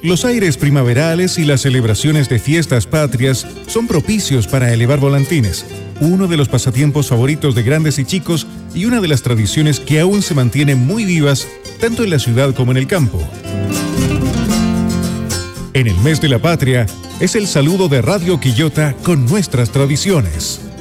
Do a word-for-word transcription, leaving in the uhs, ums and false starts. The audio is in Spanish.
Los aires primaverales y las celebraciones de fiestas patrias son propicios para elevar volantines, uno de los pasatiempos favoritos de grandes y chicos y una de las tradiciones que aún se mantienen muy vivas tanto en la ciudad como en el campo. En el mes de la patria es el saludo de Radio Quillota con nuestras tradiciones.